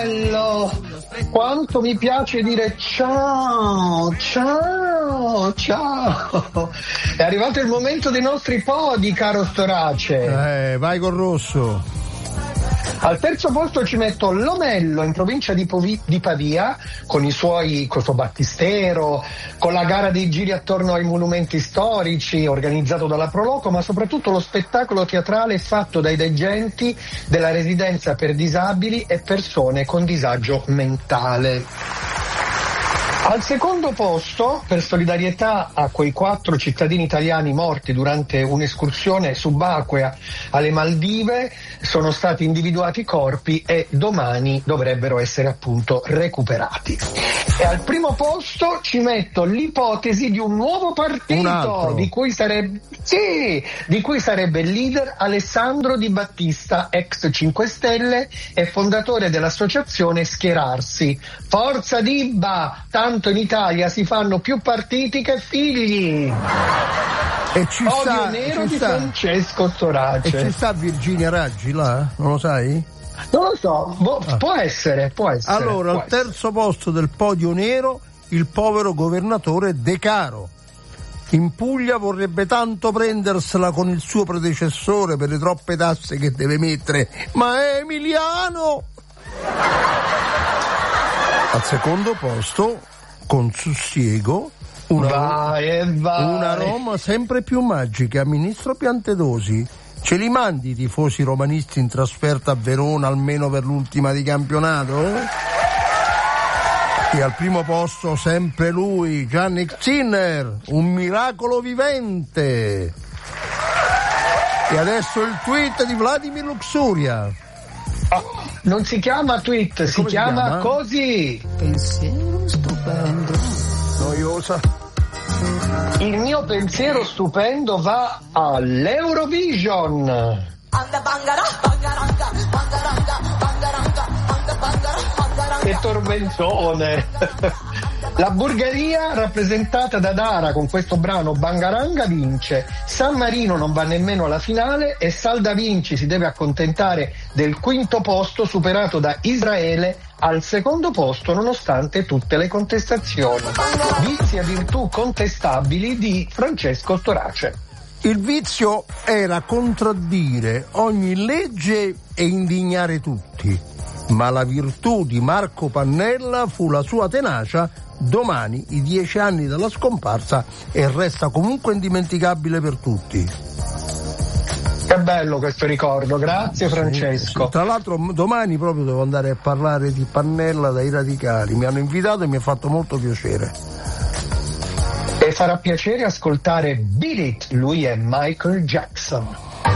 bello! Quanto mi piace dire ciao, ciao, ciao! È arrivato il momento dei nostri podi, caro Storace. Vai col rosso. Al terzo posto ci metto Lomello, in provincia di Pavia, con il suo battistero, con la gara dei giri attorno ai monumenti storici organizzato dalla Proloco, ma soprattutto lo spettacolo teatrale fatto dai degenti della residenza per disabili e persone con disagio mentale. Al secondo posto, per solidarietà a quei 4 cittadini italiani morti durante un'escursione subacquea alle Maldive, sono stati individuati i corpi e domani dovrebbero essere appunto recuperati. E al primo posto ci metto l'ipotesi di un nuovo partito, di cui sarebbe il leader Alessandro Di Battista, ex 5 Stelle e fondatore dell'associazione Schierarsi. Forza Dibba! Tanto in Italia si fanno più partiti che figli. E ci Odio nero di Francesco Storace. E ci sta Virginia Raggi là? Non lo sai? Non lo so, può essere. Allora, al terzo posto del podio nero, il povero governatore De Caro. In Puglia vorrebbe tanto prendersela con il suo predecessore per le troppe tasse che deve mettere, ma è Emiliano! Al secondo posto, con sussiego, una Roma sempre più magica. Ministro Piantedosi, ce li mandi i tifosi romanisti in trasferta a Verona almeno per l'ultima di campionato? E al primo posto sempre lui, Gianni Zinner, un miracolo vivente. E adesso il tweet di Vladimir Luxuria. Non si chiama tweet, si chiama così. Pensiero stupendo. Noiosa. Il mio pensiero stupendo va all'Eurovision. Che tormentone. La Bulgaria, rappresentata da Dara con questo brano Bangaranga, vince. San Marino non va nemmeno alla finale e Salda Vinci si deve accontentare del quinto posto, superato da Israele al secondo posto nonostante tutte le contestazioni. Vizi e virtù contestabili di Francesco Storace. Il vizio era contraddire ogni legge e indignare tutti, ma la virtù di Marco Pannella fu la sua tenacia. Domani i 10 anni dalla scomparsa e resta comunque indimenticabile per tutti. Che bello questo ricordo, grazie Francesco. Sì. Tra l'altro domani proprio devo andare a parlare di Pannella dai radicali, mi hanno invitato e mi ha fatto molto piacere. E farà piacere ascoltare Beat It, lui è Michael Jackson.